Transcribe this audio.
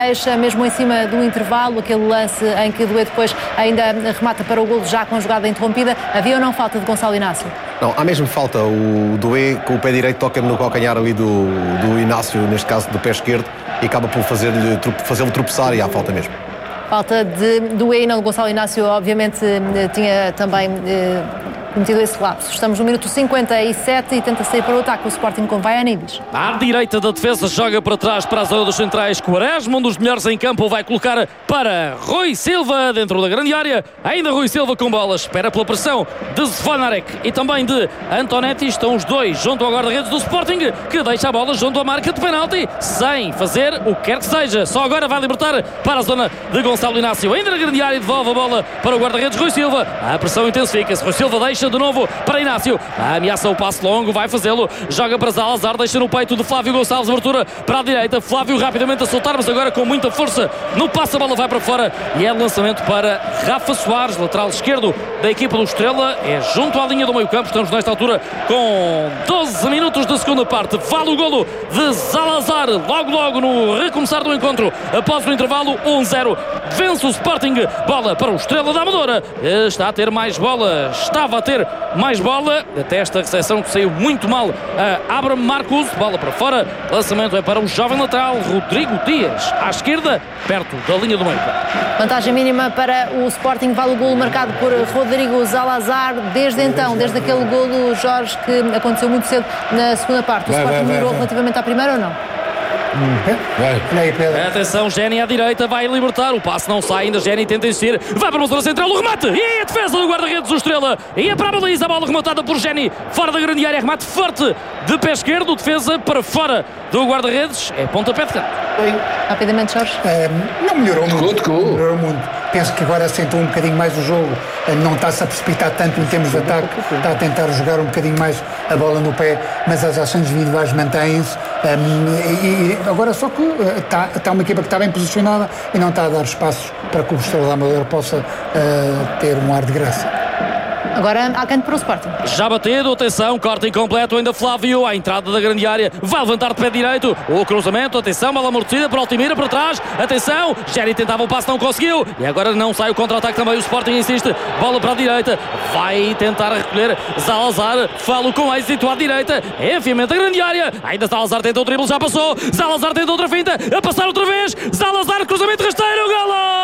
Mesmo em cima do intervalo, aquele lance em que o Doué depois ainda remata para o golo já com a jogada interrompida. Havia ou não falta de Gonçalo Inácio? Não, há mesmo falta. O Doué com o pé direito toca-me no calcanhar ali do Inácio, neste caso do pé esquerdo, e acaba por fazê-lo tropeçar, e há falta mesmo. Falta de Doué e não de Gonçalo Inácio, obviamente tinha também cometido esse lapso. Estamos no minuto 57 e tenta sair para o ataque o Sporting com Vaianidis. À direita da defesa, joga para trás para a zona dos centrais. Quaresma, um dos melhores em campo, vai colocar para Rui Silva dentro da grande área. Ainda Rui Silva com bola, espera pela pressão de Zvonarek e também de Antonetti. Estão os dois junto ao guarda-redes do Sporting, que deixa a bola junto à marca de penalti sem fazer o que quer que seja. Só agora vai libertar para a zona de Gonçalo Inácio. Ainda na grande área, devolve a bola para o guarda-redes Rui Silva. A pressão intensifica-se. Rui Silva deixa de novo para Inácio, ameaça o passe longo, vai fazê-lo, joga para Zalazar, deixa no peito de Flávio Gonçalves, abertura para a direita, Flávio rapidamente a soltar, mas agora com muita força no passe, a bola vai para fora e é lançamento para Rafa Soares, lateral esquerdo da equipa do Estrela, é junto à linha do meio campo. Estamos nesta altura com 12 minutos da segunda parte, vale o golo de Zalazar, logo no recomeçar do encontro, após o intervalo 1-0, vence o Sporting, bola para o Estrela da Amadora, está a ter mais bola, estava a ter mais bola, até esta recepção que saiu muito mal a Abraham Marcos, bola para fora, lançamento é para o jovem lateral Rodrigo Dias, à esquerda, perto da linha do meio. Vantagem mínima para o Sporting, vale o golo marcado por Rodrigo Zalazar. Desde então, desde aquele golo, Jorge, que aconteceu muito cedo na segunda parte, o Sporting melhorou relativamente à primeira ou não? Atenção, Géni à direita, vai libertar, o passe não sai ainda, Géni tenta insistir, vai para a zona central, o remate, e a defesa do guarda-redes do Estrela, e é para a baliza, a bola rematada por Géni, fora da grande área, remate forte de pé esquerdo, defesa para fora do guarda-redes, é pontapé de canto. Rapidamente, Jorge. Não melhorou muito, melhorou muito. Penso que agora assentou um bocadinho mais o jogo, não está-se a precipitar tanto em termos de ataque, está a tentar jogar um bocadinho mais a bola no pé, mas as ações individuais mantêm-se. E agora só que está uma equipa que está bem posicionada e não está a dar espaços para que o Estrela da Amadora possa ter um ar de graça. Agora há canto para o Sporting. Já batido, atenção, corte incompleto, ainda Flávio, à entrada da grande área, vai levantar de pé direito, o cruzamento, atenção, bola amortecida para Altimira, para trás, atenção, Géri tentava o passe, não conseguiu, e agora não sai o contra-ataque também, o Sporting insiste, bola para a direita, vai tentar recolher Zalazar, falo com êxito à direita, enfiamento da grande área, ainda Zalazar tenta o drible, já passou, Zalazar tenta outra finta, a passar outra vez, Zalazar, cruzamento rasteiro, golo!